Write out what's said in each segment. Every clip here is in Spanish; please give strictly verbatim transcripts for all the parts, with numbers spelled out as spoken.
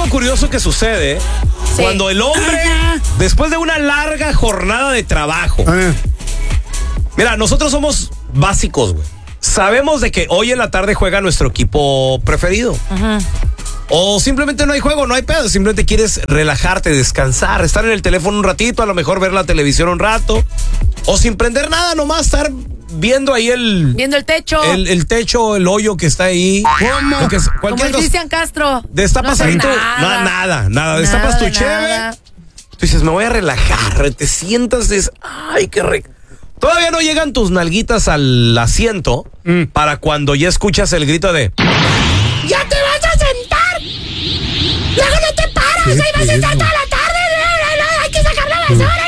algo curioso que sucede sí. cuando el hombre, después de una larga jornada de trabajo, mira, nosotros somos básicos, güey. Sabemos de que hoy en la tarde juega nuestro equipo preferido. Ajá. O simplemente no hay juego, no hay pedo, simplemente quieres relajarte, descansar, estar en el teléfono un ratito, a lo mejor ver la televisión un rato, o sin prender nada, nomás estar viendo ahí el... Viendo el techo. El, el techo, el hoyo que está ahí. ¿Cómo? Que, Como el Cristian Castro. Destapas no ahí tu... Nada. No, nada, nada. Destapas tu cheve. Tú dices, me voy a relajar, te sientas, dices, ay, qué rico. Todavía no llegan tus nalguitas al asiento mm. para cuando ya escuchas el grito de... ¡Ya te vas a sentar! ¡Luego no te paras! ¡Ahí vas a estar toda la tarde! ¡Hay que sacar la basura!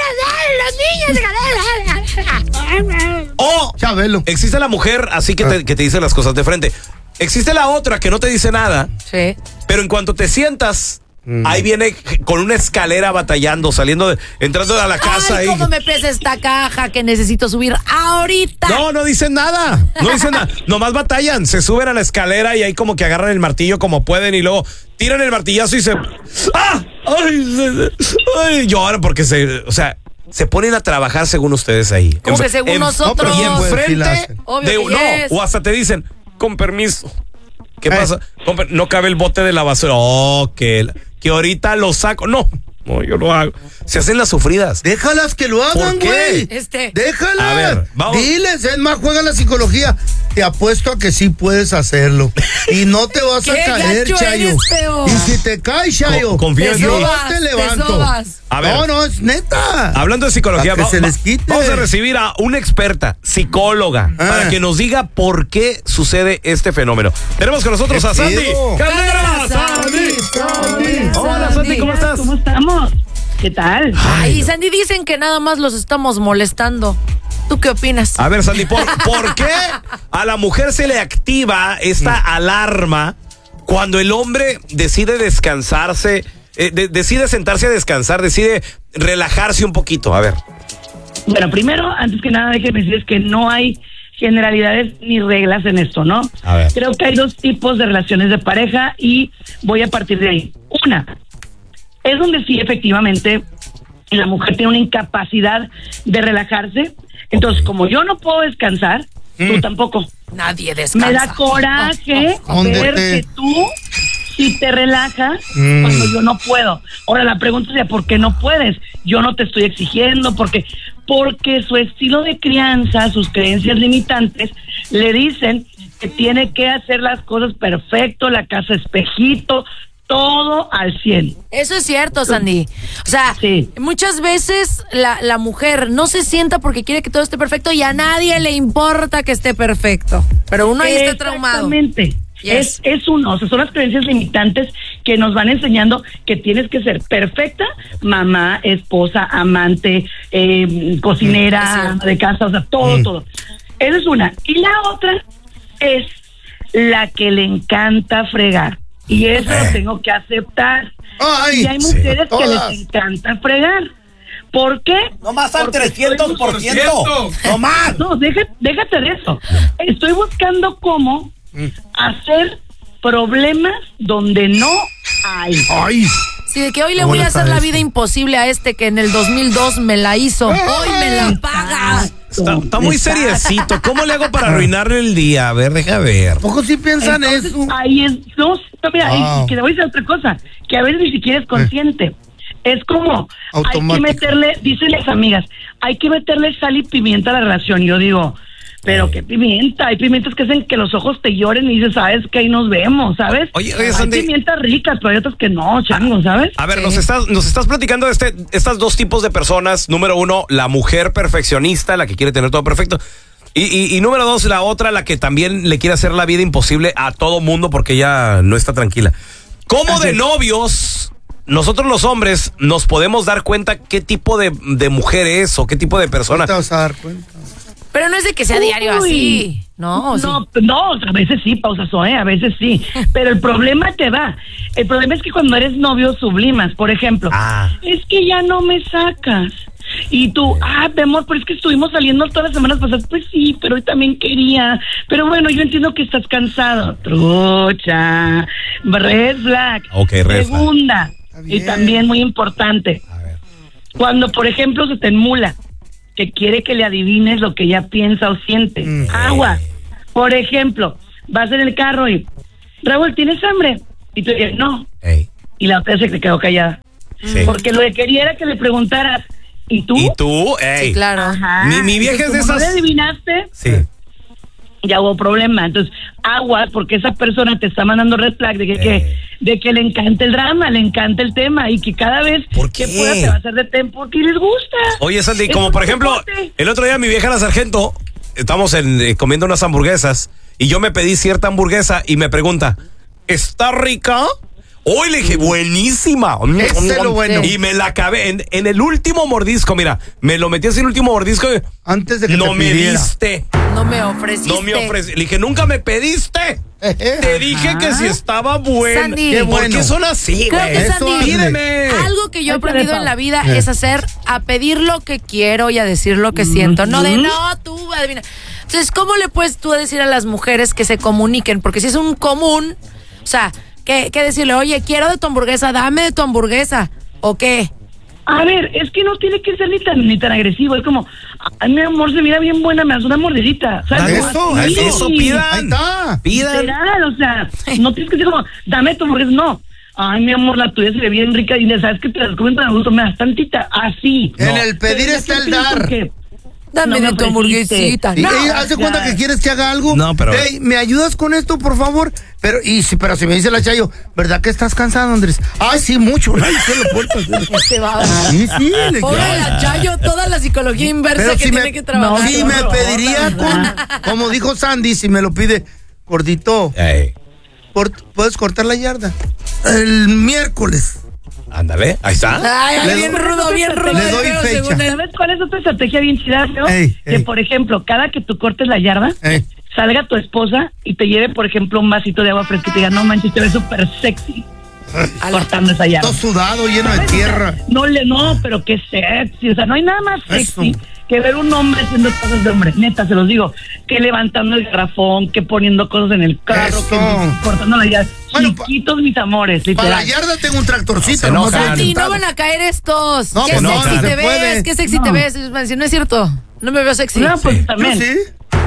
¡Los niños! O Chabelo. Existe la mujer así que te, que te dice las cosas de frente. Existe la otra que no te dice nada. Sí. Pero en cuanto te sientas... Mm. Ahí viene con una escalera batallando, saliendo, de, entrando a la casa. Ay, ¿cómo me pesa esta caja que necesito subir ahorita? No, no dicen nada, no dicen nada, nomás batallan, se suben a la escalera y ahí como que agarran el martillo como pueden y luego tiran el martillazo y se... ¡Ah! ¡Ay! ¡Ay! Lloran porque se... O sea... Se ponen a trabajar según ustedes ahí. Como que según en, nosotros. Y enfrente Obvio de, que no, yes. o hasta te dicen, con permiso. ¿Qué eh. pasa? Con, no cabe el bote de la basura. Oh, que, que ahorita lo saco. No, no, yo lo hago. Se hacen las sufridas. Déjalas que lo hagan, güey. Este. Déjalas. A ver, vamos. Diles, es más, juega la psicología. Te apuesto a que sí puedes hacerlo. Y no te vas a caer, Chayo. Y si te caes, Chayo, Co confía en yo mí. te levanto. Te a ver, no, no, es neta. Hablando de psicología, que va, se les quite. vamos a recibir a una experta, psicóloga, ah. para que nos diga por qué sucede este fenómeno. Tenemos con nosotros a Sandy. ¡Caldera! ¡Sandy! Sandy! Hola, Sandy, ¿cómo estás? ¿Cómo estamos? ¿Qué tal? Ay, Sandy, dicen que nada más los estamos molestando. ¿Tú qué opinas? A ver, Sandy, ¿por, ¿por qué a la mujer se le activa esta alarma cuando el hombre decide descansarse, eh, de, decide sentarse a descansar, decide relajarse un poquito? A ver. Bueno, primero, antes que nada, déjenme decirles que no hay generalidades ni reglas en esto, ¿no? A ver. Creo que hay dos tipos de relaciones de pareja y voy a partir de ahí. Una, es donde sí, efectivamente, la mujer tiene una incapacidad de relajarse. Entonces, okay. como yo no puedo descansar, mm. tú tampoco. Nadie descansa. Me da coraje oh, oh. ver que tú sí te relajas mm. cuando yo no puedo. Ahora, la pregunta es, ¿por qué no puedes? Yo no te estoy exigiendo, porque porque su estilo de crianza, sus creencias limitantes, le dicen que tiene que hacer las cosas perfecto, la casa espejito, todo al cien. Eso es cierto, Sandy. O sea, sí. muchas veces la, la mujer no se sienta porque quiere que todo esté perfecto y a nadie le importa que esté perfecto. Pero uno ahí está traumado. Exactamente. Yes. Es, es uno, o sea, son las creencias limitantes que nos van enseñando que tienes que ser perfecta, mamá, esposa, amante, eh, cocinera, de casa, o sea, todo, mm. todo. Esa es una. Y la otra es la que le encanta fregar. Y eso eh. lo tengo que aceptar. Ay, y hay mujeres sí, que les encanta fregar. ¿Por qué? No más al trescientos por ciento. No más. No, déjate, déjate de eso. Estoy buscando cómo mm. hacer problemas donde no hay. Ay. Sí, de que hoy le voy a hacer la vida imposible a este que en el dos mil dos me la hizo. Hoy me la paga. Está, está muy seriecito. ¿Cómo le hago para arruinarle el día? A ver, deja ver. ¿Poco sí piensan Entonces, eso? Ahí es, no, mira, wow. y que te voy a decir otra cosa, que a veces ni siquiera es consciente. Eh. Es como, automático. Hay que meterle, dicen las amigas, hay que meterle sal y pimienta a la relación. Yo digo, pero qué pimienta, hay pimientas que hacen que los ojos te lloren y dices, sabes que ahí nos vemos, ¿sabes? Oye, oye, hay Sandy, pimientas ricas, pero hay otras que no, chango, ¿sabes? A ver, sí. nos estás, nos estás platicando de este, estas dos tipos de personas. Número uno, la mujer perfeccionista, la que quiere tener todo perfecto. Y, y, y número dos, la otra, la que también le quiere hacer la vida imposible a todo mundo porque ella no está tranquila. ¿Cómo de novios nosotros los hombres nos podemos dar cuenta qué tipo de, de mujer es o qué tipo de persona? No te vas a dar cuenta. Pero no es de que sea diario Uy. así, ¿no? No, sí. no, a veces sí, pausa, Zoe, a veces sí. Pero el problema te va. El problema es que cuando eres novio sublimas, por ejemplo. Ah. Es que ya no me sacas. Y tú, ah, mi amor, pero es que estuvimos saliendo todas las semanas pasadas. Pues sí, pero hoy también quería. Pero bueno, yo entiendo que estás cansado. Trucha. Red flag. Ok, red Segunda, y también muy importante. A ver. Cuando, por ejemplo, se te enmula, que quiere que le adivines lo que ella piensa o siente. Mm. Agua. Por ejemplo, vas en el carro y, Raúl, ¿tienes hambre? Y tú dices, no. Ey. Y la otra se te quedó callada. Sí. Porque lo que quería era que le preguntaras, ¿y tú? ¿Y tú? Ey. Sí, claro. Ajá. Mi, mi vieja es de esas. ¿No le adivinaste? Sí. Ya hubo problema. Entonces, aguas, porque esa persona te está mandando red flag de que, que, de que le encanta el drama, le encanta el tema y que cada vez ¿Por qué? que pueda te va a hacer de tempo porque les gusta. Oye, Sandy, como por ejemplo, deporte. El otro día mi vieja la sargento, estamos en, eh, comiendo unas hamburguesas y yo me pedí cierta hamburguesa y me pregunta, ¿está rica? Hoy le dije, buenísima. Ese es lo bueno. Y me la acabé en, en el último mordisco, mira, me lo metí así en el último mordisco. Antes de que no te me pidiera. diste. No me ofreciste. No me ofreciste. Le dije, nunca me pediste. Te dije Ajá. que si estaba buena. Sandy. Qué bueno. ¿Por qué Bueno. son así, Creo güey? que, Eso Sandy, pídeme. algo que yo he Ay, aprendido Pau. en la vida Eh. es hacer, a pedir lo que quiero y a decir lo que siento. No de, no, tú, adivina. Entonces, ¿cómo le puedes tú decir a las mujeres que se comuniquen? Porque si es un común, o sea, que, que decirle, oye, quiero de tu hamburguesa, dame de tu hamburguesa, ¿o qué? A ver, es que no tiene que ser ni tan, ni tan agresivo. Es como, ay, mi amor, se mira bien buena, me das una mordidita. ¿Sabes? Eso, Como así. Eso, pidan. Ahí está. Pidan. Literal, o sea, no tienes que decir como, dame tu hamburguesa, no. Ay, mi amor, la tuya se ve bien rica y sabes que te las comen tan a gusto, me das tantita, así. En No. el pedir Pero está ya el que pides dar. porque Dame no me de tu ofreciste. hamburguesita. Y No, ella hace ya. cuenta que quieres que haga algo. No, pero- Ey, ¿me ayudas con esto, por favor? Pero, y si, pero si me dice la Chayo, ¿verdad que estás cansado, Andrés? Ay, sí, mucho. Ay, ¿qué lo puedo hacer? Este va. Sí, sí. le- Pobre la Chayo, toda la psicología inversa Pero que si tiene me, que trabajar. si me pediría con, como dijo Sandy, si me lo pide, gordito, Ey. cort- ¿puedes cortar la yarda? El miércoles. Ándale, ahí está. Ay, ay, Le bien doy- rudo, bien rudo. le doy feo, fecha. según él. ¿sabes cuál es otra estrategia bien chida, Leo? Ey, Que, ey. por ejemplo, cada que tú cortes la yarda, Ey. salga tu esposa y te lleve, por ejemplo, un vasito de agua fresca y te diga, no manches, te ves súper sexy cortando esa yarda. Todo sudado, lleno de ¿Sabes? tierra. No, le, no, pero qué sexy. O sea, no hay nada más sexy Eso. que ver un hombre haciendo cosas de hombre. Neta, se los digo. Que levantando el garrafón, que poniendo cosas en el carro, Eso. que cortando la yarda. Bueno, pa- Chiquitos mis amores, Para la literal. yarda tengo un tractorcito. No se nomás enojan. voy Sandy, no sentado. van a caer estos. No, qué pues no, sexy no te se ves, puede. qué sexy No. te ves. Van a decir, no es cierto. No me veo sexy. No, pues Sí. también. Yo sí.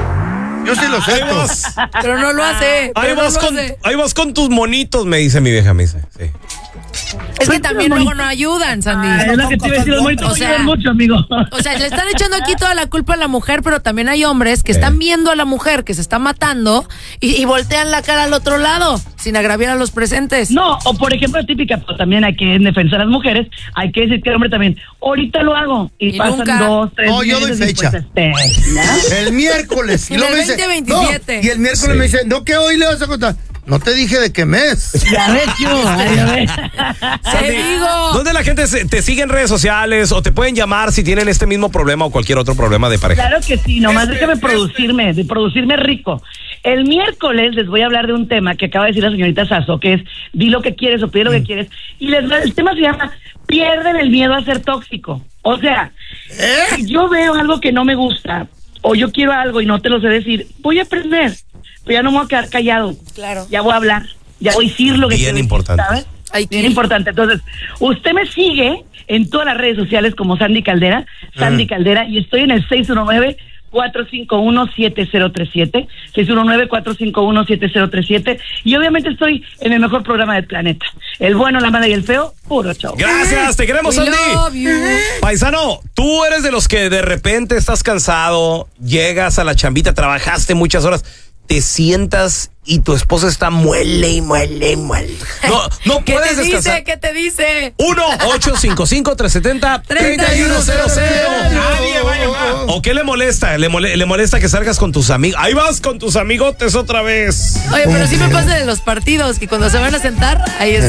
Yo sí lo Ahí sé. vas. Pero no lo hace. Ahí pero no vas, lo con, hace. ahí vas con tus monitos, me dice mi vieja, me dice. Sí. Es que Pues, también pero luego bonito. no ayudan, Sandy. Ah, es lo que te iba a decir, los monitos O sea- ayudan mucho, amigo. O sea, le están echando aquí toda la culpa a la mujer, pero también hay hombres que están viendo a la mujer que se está matando y, y voltean la cara al otro lado, sin agraviar a los presentes. No, o por ejemplo, típica, pues también hay que defender a las mujeres, hay que decir que el hombre también, ahorita lo hago, y, Y pasan nunca. dos, tres No, yo doy meses y fecha. pues, este, ¿no? El miércoles. Y En luego el me dice, veinte no, veintisiete. y el miércoles Sí. me dice, no, que hoy le vas a contar. No te dije de qué mes. Ya ves, yo, ay, ya ves. Te digo. ¿Dónde la gente se- te sigue en redes sociales o te pueden llamar si tienen este mismo problema o cualquier otro problema de pareja? Claro que sí, nomás déjame producirme, de producirme rico. El miércoles les voy a hablar de un tema que acaba de decir la señorita Sasso, que es di lo que quieres o pide lo que quieres. Y les va- el tema se llama pierden el miedo a ser tóxico. O sea, si yo veo algo que no me gusta o yo quiero algo y no te lo sé decir, voy a aprender. Pero ya no me voy a quedar callado. Claro. Ya voy a hablar. Ya voy a decir lo que Bien quiero decir, importante. ¿sabes? Ay, Bien qué- importante. Entonces, usted me sigue en todas las redes sociales como Sandy Caldera, Sandy Caldera, y estoy en el seis uno nueve, cuatro cinco uno, siete cero tres siete, seis uno nueve, cuatro cinco uno, siete cero tres siete, y obviamente estoy en el mejor programa del planeta. El bueno, la mala y el feo, puro show. Gracias, te queremos, We Sandy. love you. Paisano, tú eres de los que de repente estás cansado, llegas a la chambita, trabajaste muchas horas, te sientas y tu esposa está muele y muele y muele. No, no ¿Qué puedes te descansar. dice? ¿Qué te dice? uno ocho cinco cinco, tres siete cero, tres uno cero cero. Nadie va a llamar. ¿O qué le molesta? ¿Le, mole- le molesta que salgas con tus amigos? Ahí vas con tus amigotes otra vez. Oye, pero sí me pasa de los partidos, que cuando se van a sentar, ahí es